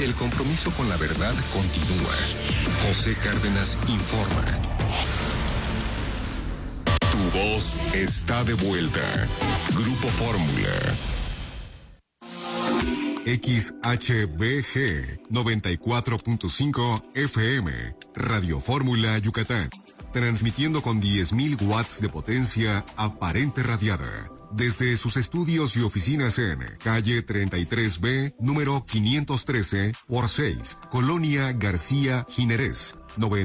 el compromiso con la verdad continúa. José Cárdenas informa. Tu voz está de vuelta. Grupo Fórmula. XHBG 94.5 FM, Radio Fórmula Yucatán, transmitiendo con 10.000 watts de potencia aparente radiada, desde sus estudios y oficinas en calle 33B, número 513 por 6, Colonia García Jiménez,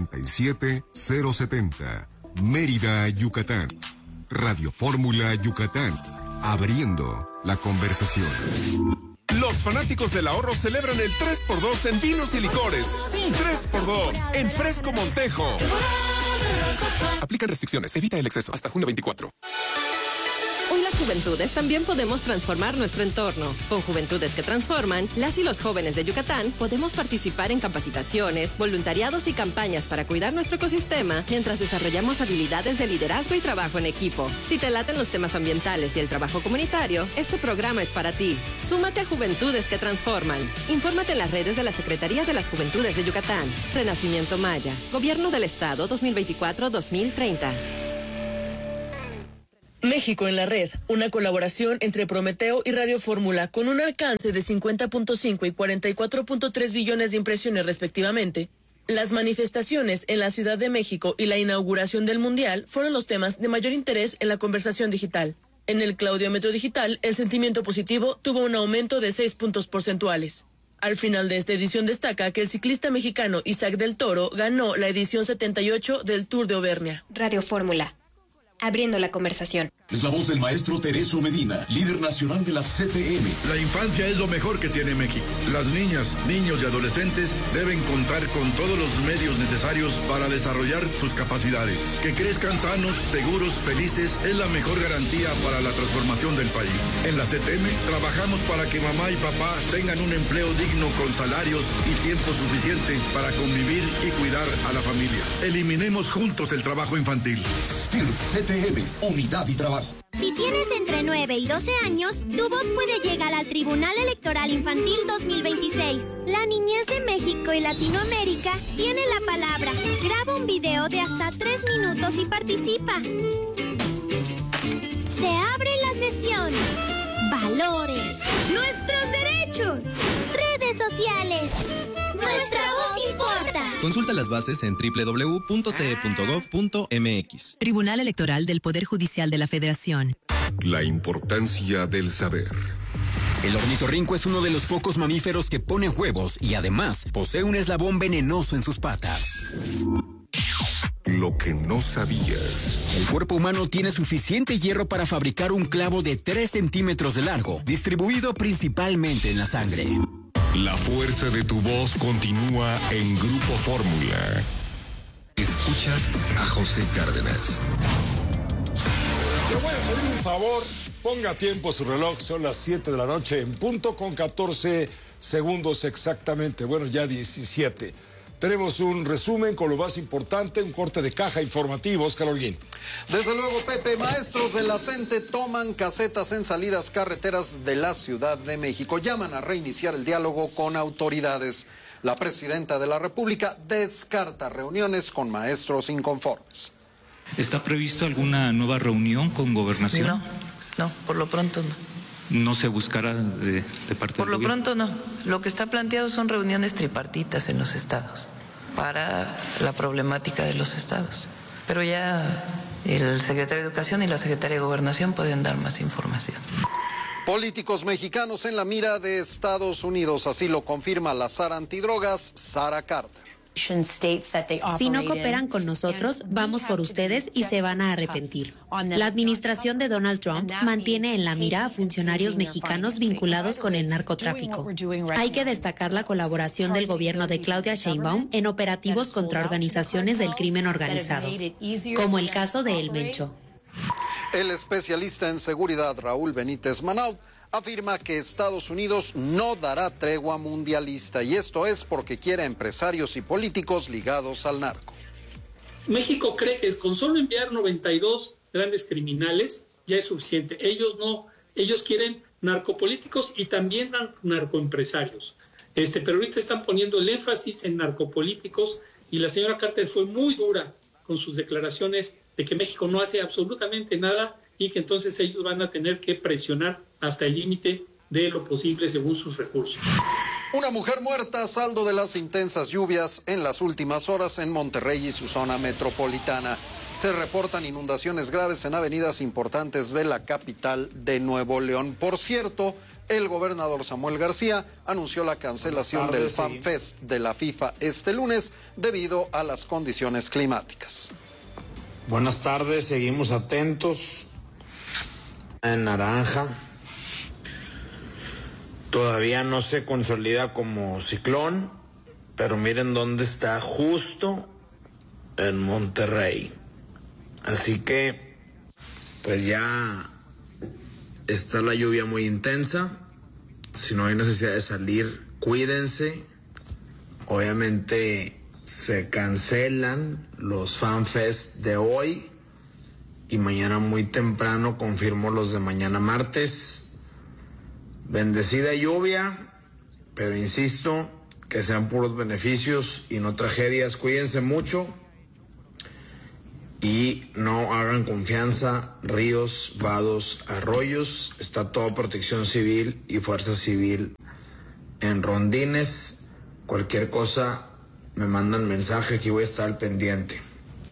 97070, Mérida, Yucatán. Radio Fórmula Yucatán, abriendo la conversación. Los fanáticos del ahorro celebran el 3x2 en vinos y licores. Sí, 3x2 en Fresco Montejo. Aplican restricciones, evita el exceso. Hasta junio 24. Hoy las juventudes también podemos transformar nuestro entorno. Con Juventudes que Transforman, las y los jóvenes de Yucatán podemos participar en capacitaciones, voluntariados y campañas para cuidar nuestro ecosistema mientras desarrollamos habilidades de liderazgo y trabajo en equipo. Si te laten los temas ambientales y el trabajo comunitario, este programa es para ti. Súmate a Juventudes que Transforman. Infórmate en las redes de la Secretaría de las Juventudes de Yucatán. Renacimiento Maya. Gobierno del Estado 2024-2030. México en la red, una colaboración entre Prometeo y Radio Fórmula con un alcance de 50.5 y 44.3 billones de impresiones respectivamente. Las manifestaciones en la Ciudad de México y la inauguración del Mundial fueron los temas de mayor interés en la conversación digital. En el Claudiómetro Digital, el sentimiento positivo tuvo un aumento de 6 puntos porcentuales. Al final de esta edición destaca que el ciclista mexicano Isaac del Toro ganó la edición 78 del Tour de Auvernia. Radio Fórmula, abriendo la conversación. Es la voz del maestro Tereso Medina, líder nacional de la CTM. La infancia es lo mejor que tiene México. Las niñas, niños y adolescentes deben contar con todos los medios necesarios para desarrollar sus capacidades. Que crezcan sanos, seguros, felices es la mejor garantía para la transformación del país. En la CTM trabajamos para que mamá y papá tengan un empleo digno con salarios y tiempo suficiente para convivir y cuidar a la familia. Eliminemos juntos el trabajo infantil. STIRT CTM, unidad y trabajo. Si tienes entre 9 y 12 años, tu voz puede llegar al Tribunal Electoral Infantil 2026. La niñez de México y Latinoamérica tiene la palabra. Graba un video de hasta 3 minutos y participa. Se abre la sesión. Valores. Nuestros derechos. Redes sociales. Nuestra voz importa. Consulta las bases en www.te.gov.mx. Tribunal Electoral del Poder Judicial de la Federación. La importancia del saber. El ornitorrinco es uno de los pocos mamíferos que pone huevos y además posee un eslabón venenoso en sus patas. Lo que no sabías. El cuerpo humano tiene suficiente hierro para fabricar un clavo de 3 centímetros de largo, distribuido principalmente en la sangre. La fuerza de tu voz continúa en Grupo Fórmula. Escuchas a José Cárdenas. Le voy a pedir un favor, ponga a tiempo su reloj, son las 7 de la noche en punto con 14 segundos exactamente, bueno ya 17. Tenemos un resumen con lo más importante, un corte de caja informativo, Oscar Holguín. Desde luego, Pepe, maestros de la CENTE toman casetas en salidas carreteras de la Ciudad de México. Llaman a reiniciar el diálogo con autoridades. La presidenta de la República descarta reuniones con maestros inconformes. ¿Está previsto alguna nueva reunión con Gobernación? No, por lo pronto no. ¿No se buscará de parte Por del lo gobierno? pronto no. Lo que está planteado son reuniones tripartitas en los estados para la problemática de los estados. Pero ya el secretario de Educación y la secretaria de Gobernación pueden dar más información. Políticos mexicanos en la mira de Estados Unidos, así lo confirma la Sara Antidrogas, Sara Carter. Si no cooperan con nosotros, vamos por ustedes y se van a arrepentir. La administración de Donald Trump mantiene en la mira a funcionarios mexicanos vinculados con el narcotráfico. Hay que destacar la colaboración del gobierno de Claudia Sheinbaum en operativos contra organizaciones del crimen organizado, como el caso de El Mencho. El especialista en seguridad Raúl Benítez Manaut afirma que Estados Unidos no dará tregua mundialista, y esto es porque quiere empresarios y políticos ligados al narco. México cree que con solo enviar 92 grandes criminales ya es suficiente. Ellos no, ellos quieren narcopolíticos y también narcoempresarios. Pero ahorita están poniendo el énfasis en narcopolíticos y la señora Carter fue muy dura con sus declaraciones de que México no hace absolutamente nada y que entonces ellos van a tener que presionar hasta el límite de lo posible según sus recursos. Una mujer muerta a saldo de las intensas lluvias en las últimas horas en Monterrey y su zona metropolitana. Se reportan inundaciones graves en avenidas importantes de la capital de Nuevo León. Por cierto, el gobernador Samuel García anunció la cancelación del Fan Fest de la FIFA este lunes debido a las condiciones climáticas. Buenas tardes, seguimos atentos. En naranja. Todavía no se consolida como ciclón, pero miren dónde está, justo en Monterrey. Así que, pues ya está la lluvia muy intensa. Si no hay necesidad de salir, cuídense. Obviamente se cancelan los FanFest de hoy y mañana muy temprano confirmo los de mañana martes. Bendecida lluvia, pero insisto, que sean puros beneficios y no tragedias. Cuídense mucho y no hagan confianza, ríos, vados, arroyos. Está toda Protección Civil y Fuerza Civil en rondines. Cualquier cosa me mandan mensaje, aquí voy a estar al pendiente.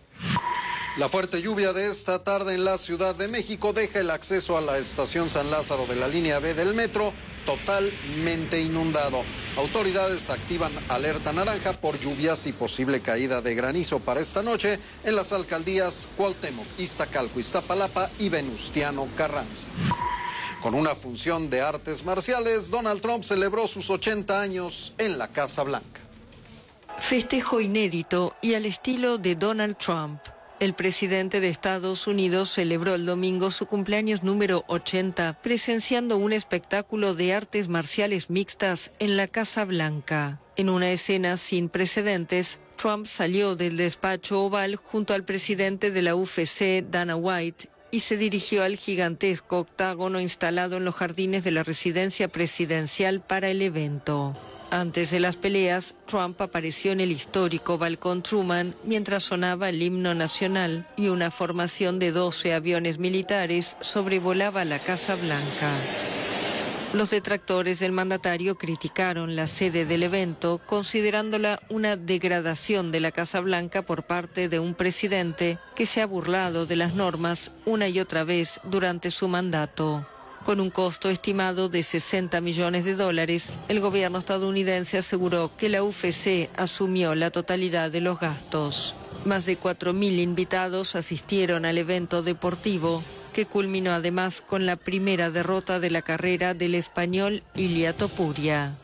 La fuerte lluvia de esta tarde en la Ciudad de México deja el acceso a la estación San Lázaro de la línea B del metro totalmente inundado. Autoridades activan alerta naranja por lluvias y posible caída de granizo para esta noche en las alcaldías Cuauhtémoc, Iztacalco, Iztapalapa y Venustiano Carranza. Con una función de artes marciales, Donald Trump celebró sus 80 años en la Casa Blanca. Festejo inédito y al estilo de Donald Trump. El presidente de Estados Unidos celebró el domingo su cumpleaños número 80, presenciando un espectáculo de artes marciales mixtas en la Casa Blanca. En una escena sin precedentes, Trump salió del despacho oval junto al presidente de la UFC, Dana White, y se dirigió al gigantesco octágono instalado en los jardines de la residencia presidencial para el evento. Antes de las peleas, Trump apareció en el histórico balcón Truman mientras sonaba el himno nacional y una formación de 12 aviones militares sobrevolaba la Casa Blanca. Los detractores del mandatario criticaron la sede del evento, considerándola una degradación de la Casa Blanca por parte de un presidente que se ha burlado de las normas una y otra vez durante su mandato. Con un costo estimado de $60 millones, el gobierno estadounidense aseguró que la UFC asumió la totalidad de los gastos. Más de 4.000 invitados asistieron al evento deportivo, que culminó además con la primera derrota de la carrera del español Ilia Topuria.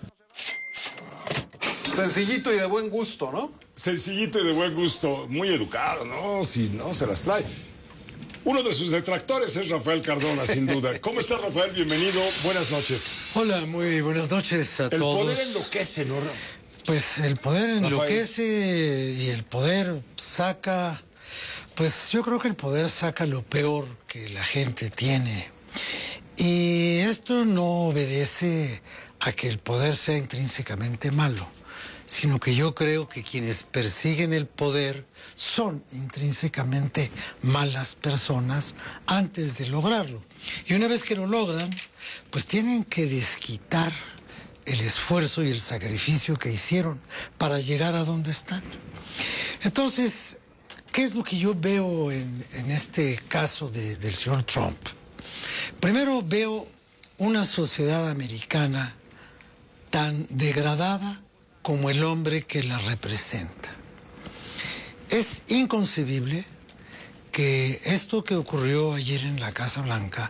Sencillito y de buen gusto, ¿no? Sencillito y de buen gusto, muy educado, ¿no? Si no, se las trae. Uno de sus detractores es Rafael Cardona, sin duda. ¿Cómo está, Rafael? Bienvenido. Buenas noches. Hola, muy buenas noches a todos. El poder enloquece, ¿no? Pues el poder enloquece y el poder saca... Pues yo creo que el poder saca lo peor que la gente tiene. Y esto no obedece a que el poder sea intrínsecamente malo, sino que yo creo que quienes persiguen el poder son intrínsecamente malas personas antes de lograrlo. Y una vez que lo logran, pues tienen que desquitar el esfuerzo y el sacrificio que hicieron para llegar a donde están. Entonces, ¿qué es lo que yo veo en este caso del señor Trump? Primero veo una sociedad americana tan degradada como el hombre que la representa. Es inconcebible que esto que ocurrió ayer en la Casa Blanca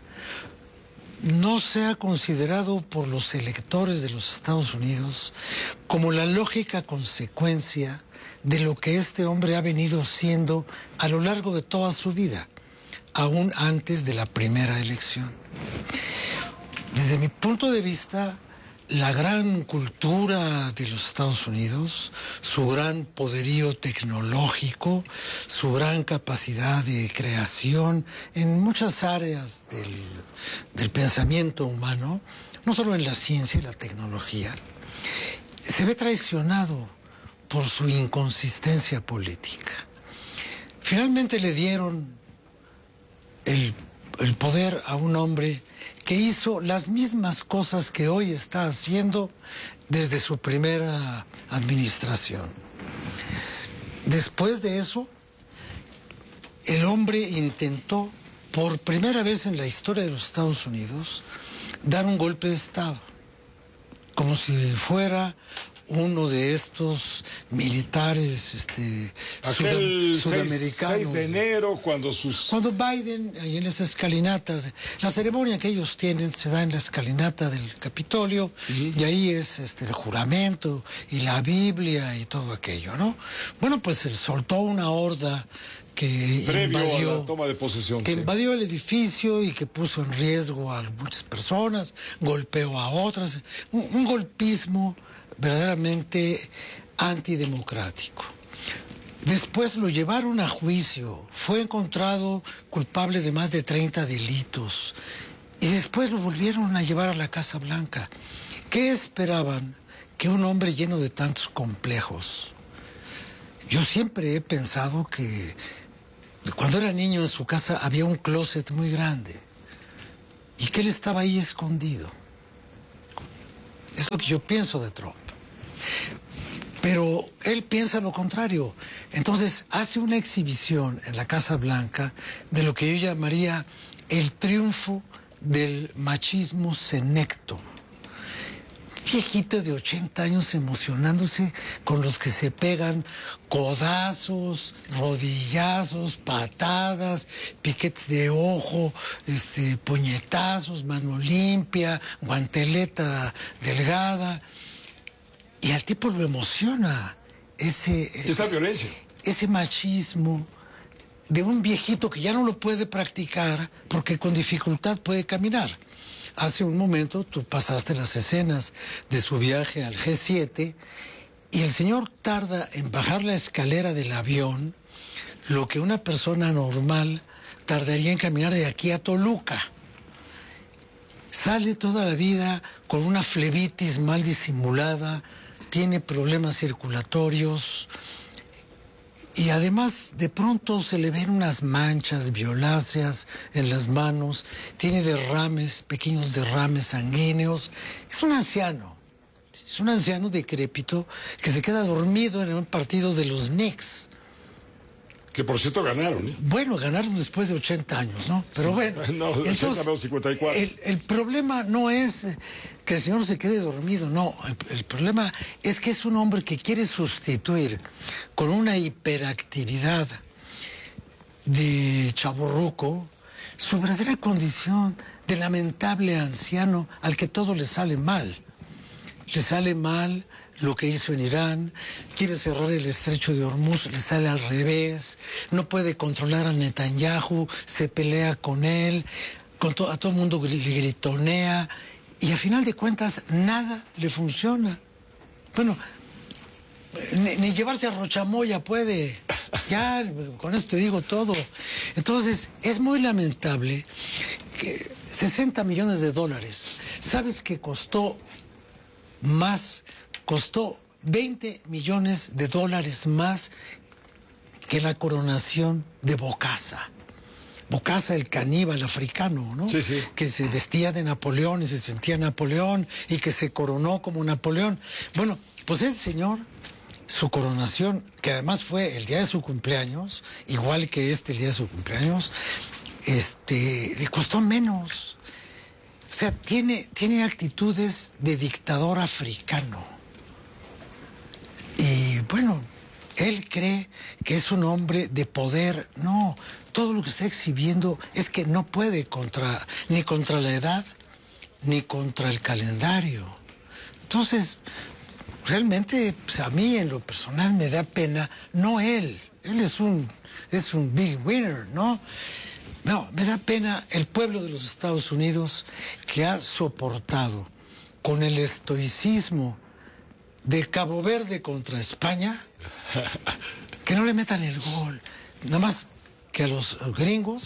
no sea considerado por los electores de los Estados Unidos como la lógica consecuencia de lo que este hombre ha venido siendo a lo largo de toda su vida, aún antes de la primera elección. Desde mi punto de vista, la gran cultura de los Estados Unidos, su gran poderío tecnológico, su gran capacidad de creación en muchas áreas del pensamiento humano, no solo en la ciencia y la tecnología, se ve traicionado por su inconsistencia política. Finalmente le dieron el poder a un hombre que hizo las mismas cosas que hoy está haciendo desde su primera administración. Después de eso, el hombre intentó, por primera vez en la historia de los Estados Unidos, dar un golpe de Estado, como si fuera uno de estos militares sudamericanos. 6 de enero, cuando Biden, ahí en las escalinatas, la ceremonia que ellos tienen se da en la escalinata del Capitolio, y ahí es el juramento y la Biblia y todo aquello, ¿no? Bueno, pues él soltó una horda que invadió, a la toma de posesión, invadió el edificio y que puso en riesgo a muchas personas, golpeó a otras, un golpismo verdaderamente antidemocrático. Después lo llevaron a juicio, fue encontrado culpable de más de 30 delitos y después lo volvieron a llevar a la Casa Blanca. ¿Qué esperaban? Que un hombre lleno de tantos complejos. Yo siempre he pensado que cuando era niño en su casa había un closet muy grande y que él estaba ahí escondido. Es lo que yo pienso de Trump. Pero él piensa lo contrario. Entonces hace una exhibición en la Casa Blanca de lo que yo llamaría el triunfo del machismo senecto. Viejito de 80 años emocionándose con los que se pegan codazos, rodillazos, patadas, piquetes de ojo, puñetazos, mano limpia, guanteleta delgada. Y al tipo lo emociona esa violencia, ese machismo de un viejito que ya no lo puede practicar porque con dificultad puede caminar. Hace un momento tú pasaste las escenas de su viaje al G7 y el señor tarda en bajar la escalera del avión lo que una persona normal tardaría en caminar de aquí a Toluca. Sale toda la vida con una flebitis mal disimulada, tiene problemas circulatorios y además de pronto se le ven unas manchas violáceas en las manos, tiene derrames, pequeños derrames sanguíneos. Es un anciano decrépito que se queda dormido en un partido de los Knicks. Que por cierto ganaron, ¿eh? Bueno, ganaron después de 80 años, ¿no? Pero sí, bueno, no, entonces, 54. El problema no es que el señor se quede dormido, no. El problema es que es un hombre que quiere sustituir con una hiperactividad de chavorruco su verdadera condición de lamentable anciano al que todo le sale mal. Le sale mal lo que hizo en Irán, quiere cerrar el estrecho de Hormuz, le sale al revés, no puede controlar a Netanyahu, se pelea con él, a todo el mundo le gritonea, y a final de cuentas nada le funciona. Bueno, ni llevarse a Rochamoya puede, ya con esto te digo todo. Entonces es muy lamentable que $60 millones, ¿sabes que costó 20 millones de dólares más que la coronación de Bokassa? Bokassa, el caníbal africano, ¿no? Sí, sí. Que se vestía de Napoleón y se sentía Napoleón y que se coronó como Napoleón. Bueno, pues ese señor, su coronación, que además fue el día de su cumpleaños, igual que el día de su cumpleaños, le costó menos. O sea, tiene actitudes de dictador africano. Y bueno, él cree que es un hombre de poder. No, todo lo que está exhibiendo es que no puede ni contra la edad, ni contra el calendario. Entonces, realmente, pues a mí en lo personal me da pena, no él. Él es un big winner, ¿no? No, me da pena el pueblo de los Estados Unidos que ha soportado con el estoicismo de Cabo Verde contra España, que no le metan el gol. Nada más que a los gringos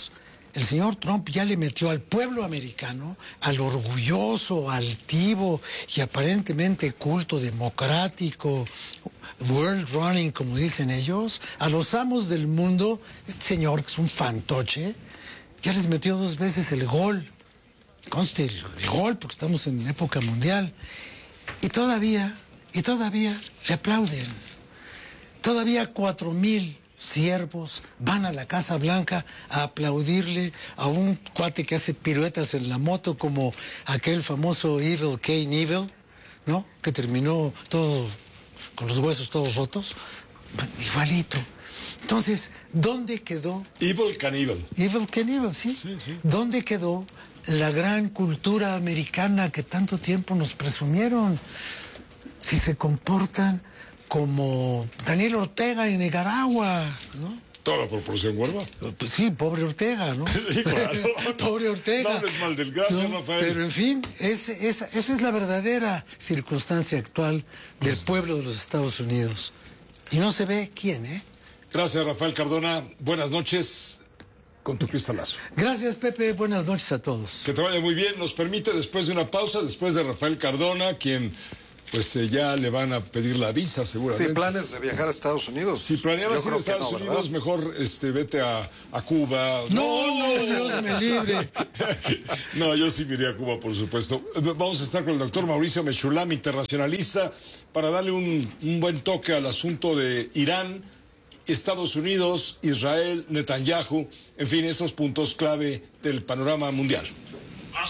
el señor Trump ya le metió al pueblo americano, al orgulloso, altivo y aparentemente culto, democrático, world running, como dicen ellos, a los amos del mundo, este señor que es un fantoche, ya les metió 2 veces el gol. Conste, el gol, porque estamos en época mundial. Y todavía le aplauden. Todavía 4,000 siervos van a la Casa Blanca a aplaudirle a un cuate que hace piruetas en la moto, como aquel famoso Evel Knievel, ¿no? Que terminó todo con los huesos todos rotos. Igualito. Entonces, ¿dónde quedó? Evel Knievel. Evel Knievel, sí. Sí. ¿Dónde quedó la gran cultura americana que tanto tiempo nos presumieron? Si se comportan como Daniel Ortega en Nicaragua, ¿no? Toda la proporción guarda. Pues sí, pobre Ortega, ¿no? Sí, claro. Pobre Ortega. No hables mal del gracias, ¿no? Rafael. Pero en fin, esa es la verdadera circunstancia actual del pueblo de los Estados Unidos. Y no se ve quién, ¿eh? Gracias, Rafael Cardona. Buenas noches con tu cristalazo. Gracias, Pepe. Buenas noches a todos. Que te vaya muy bien. Nos permite, después de una pausa, después de Rafael Cardona, quien... pues ya le van a pedir la visa, seguramente. Sí, planes de viajar a Estados Unidos. Si planeabas ir a Estados Unidos, mejor vete a Cuba. No, Dios me libre. No, yo sí me iría a Cuba, por supuesto. Vamos a estar con el doctor Mauricio Mechulam, internacionalista, para darle un buen toque al asunto de Irán, Estados Unidos, Israel, Netanyahu, en fin, esos puntos clave del panorama mundial.